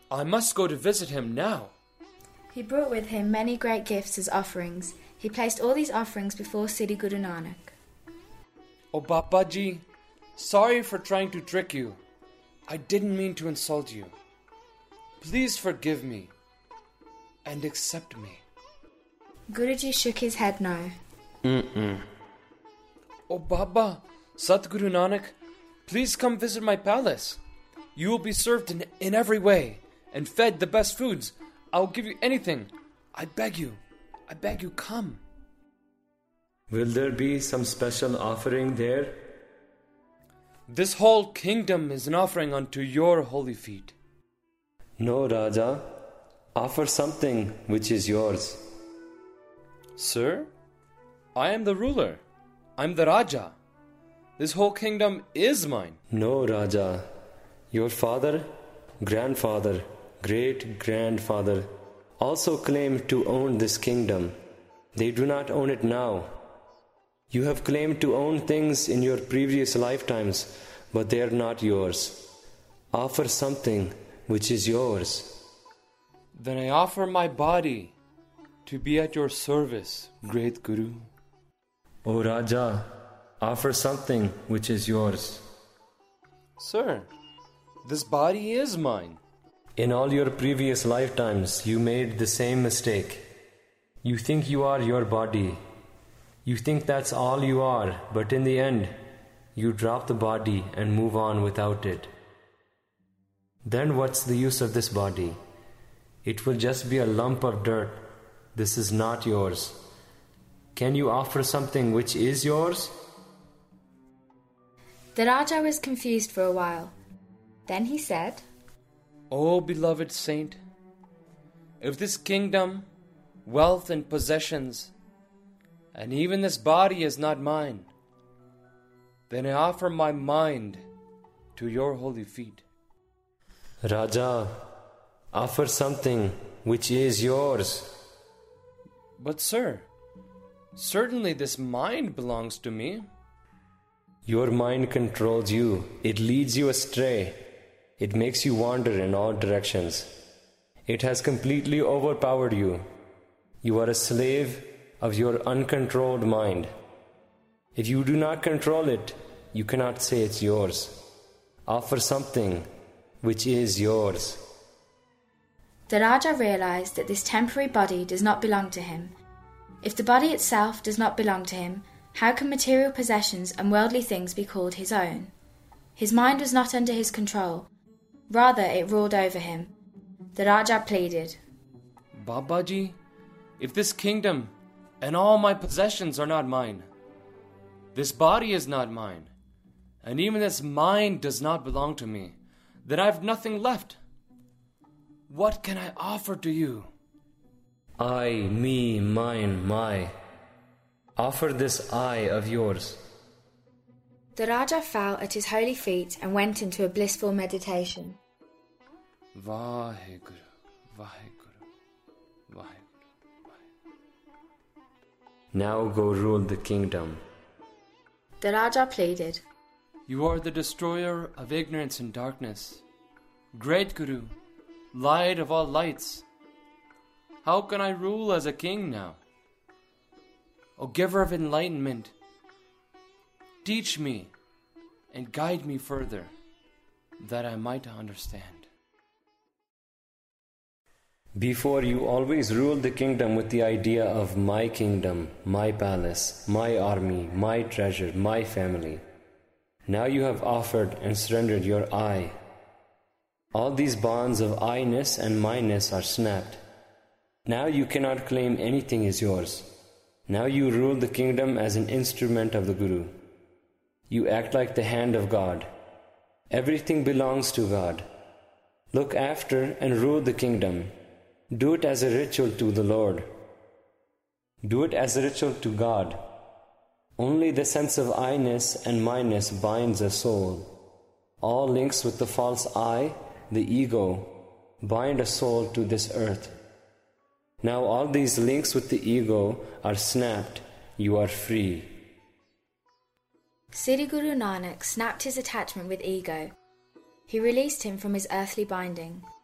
I must go to visit him now. He brought with him many great gifts as offerings. He placed all these offerings before Sri Guru Nanak. Oh Babaji, sorry for trying to trick you. I didn't mean to insult you. Please forgive me and accept me. Guruji shook his head no. Oh Baba, Satguru Nanak, please come visit my palace. You will be served in every way and fed the best foods. I'll give you anything. I beg you, come. Will there be some special offering there? This whole kingdom is an offering unto your holy feet. No, Raja. Offer something which is yours. Sir, I am the ruler. I'm the Raja. This whole kingdom is mine. No, Raja. Your father, grandfather, great-grandfather also claimed to own this kingdom. They do not own it now. You have claimed to own things in your previous lifetimes, but they are not yours. Offer something which is yours. Then I offer my body to be at your service, great Guru. O Raja, offer something which is yours. Sir, this body is mine. In all your previous lifetimes, you made the same mistake. You think you are your body. You think that's all you are, but in the end, you drop the body and move on without it. Then what's the use of this body? It will just be a lump of dirt. This is not yours. Can you offer something which is yours? The Raja was confused for a while. Then he said, O beloved saint, if this kingdom, wealth and possessions, and even this body is not mine, then I offer my mind to your holy feet. Raja, offer something which is yours. But sir, certainly this mind belongs to me. Your mind controls you. It leads you astray. It makes you wander in all directions. It has completely overpowered you. You are a slave of your uncontrolled mind. If you do not control it, you cannot say it's yours. Offer something which is yours. The Raja realized that this temporary body does not belong to him. If the body itself does not belong to him, how can material possessions and worldly things be called his own? His mind was not under his control. Rather, it ruled over him. The Raja pleaded, Babaji, if this kingdom and all my possessions are not mine, this body is not mine, and even this mind does not belong to me, then I have nothing left. What can I offer to you? I, me, mine, my. Offer this I of yours. The Raja fell at his holy feet and went into a blissful meditation. Vaheguru, Vaheguru, Vaheguru. Now go rule the kingdom. The Raja pleaded, You are the destroyer of ignorance and darkness. Great Guru, light of all lights. How can I rule as a king now? O giver of enlightenment, teach me and guide me further, that I might understand. Before you always ruled the kingdom with the idea of my kingdom, my palace, my army, my treasure, my family. Now you have offered and surrendered your I. All these bonds of I-ness and my-ness are snapped. Now you cannot claim anything is yours. Now you rule the kingdom as an instrument of the Guru. You act like the hand of God. Everything belongs to God. Look after and rule the kingdom. Do it as a ritual to the Lord. Do it as a ritual to God. Only the sense of I-ness and my-ness binds a soul. All links with the false I, the ego, bind a soul to this earth. Now all these links with the ego are snapped. You are free. Sri Guru Nanak snapped his attachment with ego. He released him from his earthly binding.